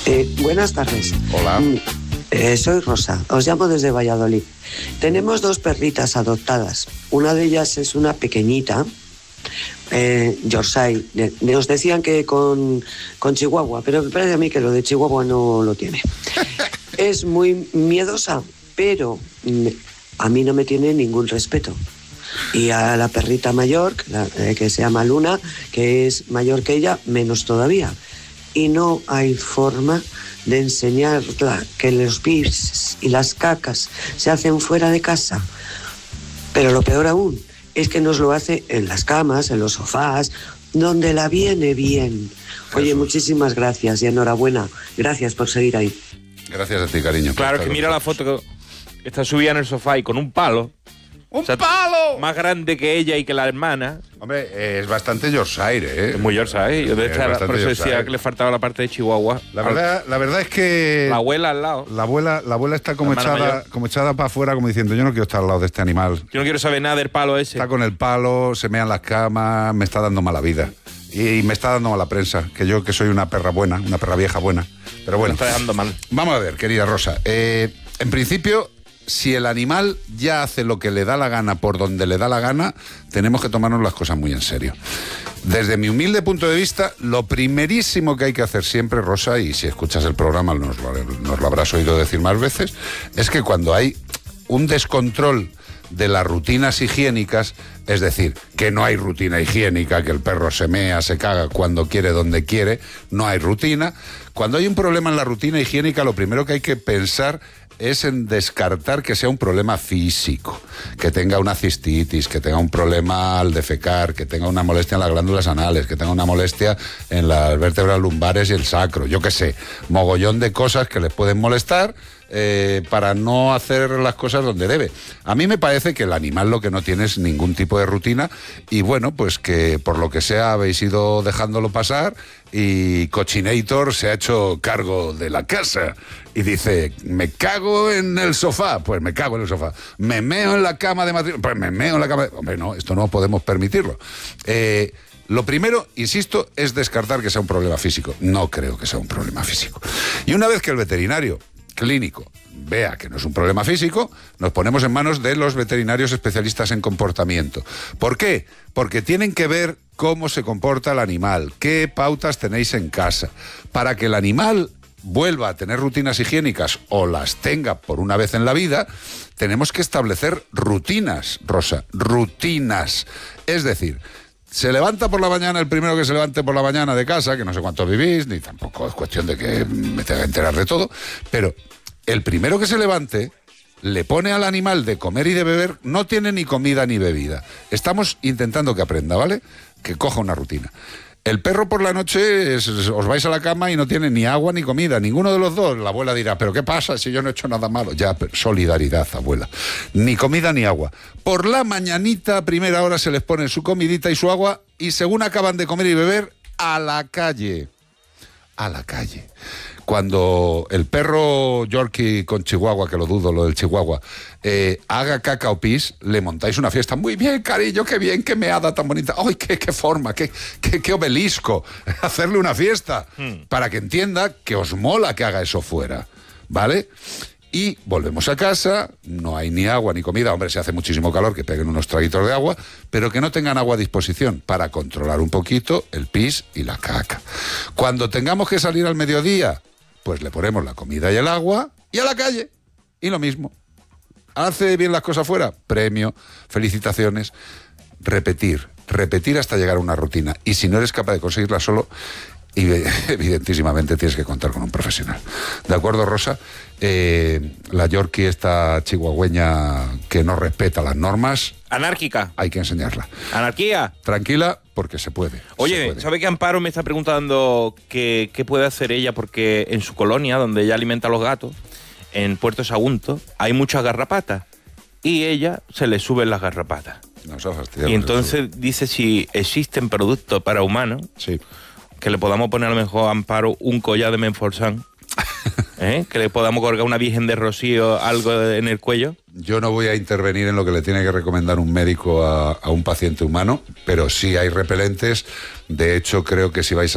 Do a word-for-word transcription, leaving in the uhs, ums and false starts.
Eh, buenas tardes. Hola. Mm, eh, soy Rosa, os llamo desde Valladolid. Tenemos dos perritas adoptadas. Una de ellas es una pequeñita, eh, Yorkshire. Nos decían que con, con Chihuahua, pero me parece a mí que lo de Chihuahua no lo tiene. Es muy miedosa, pero mm, a mí no me tiene ningún respeto. Y a la perrita mayor, que, la, eh, que se llama Luna, que es mayor que ella, menos todavía. Y no hay forma de enseñarla que los pis y las cacas se hacen fuera de casa. Pero lo peor aún es que nos lo hace en las camas, en los sofás, donde la viene bien. Oye, Jesús, muchísimas gracias y enhorabuena. Gracias por seguir ahí. Gracias a ti, cariño. Claro, que mira la foto que está subida en el sofá y con un palo. ¡Un o sea, palo! Más grande que ella y que la hermana. Hombre, eh, es bastante Yorkshire, ¿eh? Es muy Yorkshire. Yo de esta, por eso decía Yorkshire. que le faltaba la parte de Chihuahua. La verdad, la verdad es que... La abuela al lado. La abuela, la abuela está como echada, como echada para afuera, como diciendo, yo no quiero estar al lado de este animal. Yo no quiero saber nada del palo ese. Está con el palo, se mea en las camas, me está dando mala vida. Y me está dando mala prensa, que yo que soy una perra buena, una perra vieja buena. Pero bueno. Me está dejando mal. Vamos a ver, querida Rosa. Eh, en principio, si el animal ya hace lo que le da la gana por donde le da la gana, tenemos que tomarnos las cosas muy en serio. Desde mi humilde punto de vista, lo primerísimo que hay que hacer siempre, Rosa, y si escuchas el programa nos lo, nos lo habrás oído decir más veces, es que cuando hay un descontrol de las rutinas higiénicas, es decir, que no hay rutina higiénica, que el perro se mea, se caga cuando quiere, donde quiere, no hay rutina. Cuando hay un problema en la rutina higiénica, lo primero que hay que pensar es en descartar que sea un problema físico, que tenga una cistitis, que tenga un problema al defecar, que tenga una molestia en las glándulas anales, que tenga una molestia en las vértebras lumbares y el sacro, yo qué sé, mogollón de cosas que les pueden molestar eh, para no hacer las cosas donde debe. A mí me parece que el animal lo que no tiene es ningún tipo de rutina y bueno, pues que por lo que sea habéis ido dejándolo pasar y Cochinator se ha hecho cargo de la casa y dice, me cago en el sofá, pues me cago en el sofá, me meo en la cama de matrimonio, pues me meo en la cama de... Hombre, no, esto no podemos permitirlo. Eh, lo primero, insisto, es descartar que sea un problema físico. No creo que sea un problema físico. Y una vez que el veterinario clínico vea que no es un problema físico, nos ponemos en manos de los veterinarios especialistas en comportamiento. ¿Por qué? Porque tienen que ver cómo se comporta el animal, qué pautas tenéis en casa, para que el animal vuelva a tener rutinas higiénicas o las tenga por una vez en la vida. Tenemos que establecer rutinas, Rosa, rutinas. Es decir, se levanta por la mañana el primero que se levante por la mañana de casa, que no sé cuántos vivís, ni tampoco es cuestión de que me tenga que enterar de todo, pero el primero que se levante le pone al animal de comer y de beber, no tiene ni comida ni bebida. Estamos intentando que aprenda, ¿vale? Que coja una rutina. El perro por la noche es, os vais a la cama y no tiene ni agua ni comida, ninguno de los dos. La abuela dirá, ¿pero qué pasa si yo no he hecho nada malo? Ya, pero solidaridad, abuela. Ni comida ni agua. Por la mañanita, a primera hora, se les pone su comidita y su agua y según acaban de comer y beber, a la calle. A la calle. Cuando el perro Yorkie con Chihuahua, que lo dudo, lo del Chihuahua, eh, haga caca o pis, le montáis una fiesta. Muy bien, cariño, qué bien, qué meada tan bonita. ¡Ay, qué, qué forma, qué, qué, qué obelisco! Hacerle una fiesta hmm. para que entienda que os mola que haga eso fuera, ¿vale? Y volvemos a casa, no hay ni agua ni comida, hombre, se hace muchísimo calor, que peguen unos traguitos de agua, pero que no tengan agua a disposición para controlar un poquito el pis y la caca. Cuando tengamos que salir al mediodía, pues le ponemos la comida y el agua y a la calle. Y lo mismo. ¿Hace bien las cosas fuera? Premio, felicitaciones. Repetir, repetir hasta llegar a una rutina. Y si no eres capaz de conseguirla solo, evidentísimamente tienes que contar con un profesional. ¿De acuerdo, Rosa? Eh, la Yorkie, esta chihuahueña que no respeta las normas... Anárquica. Hay que enseñarla. Anarquía. Tranquila, porque se puede. Oye, se puede. ¿sabe que Amparo me está preguntando qué, qué puede hacer ella? Porque en su colonia, donde ella alimenta a los gatos, en Puerto Sagunto, hay muchas garrapatas. Y ella se le suben las garrapatas. No, se fastidia, y entonces dice si existen productos para humanos... Sí. Que le podamos poner a lo mejor a Amparo un collar de Menforsan, ¿eh? Que le podamos colgar una virgen de Rocío, algo en el cuello. Yo no voy a intervenir en lo que le tiene que recomendar un médico a, a un paciente humano, pero sí hay repelentes. De hecho, creo que si vais a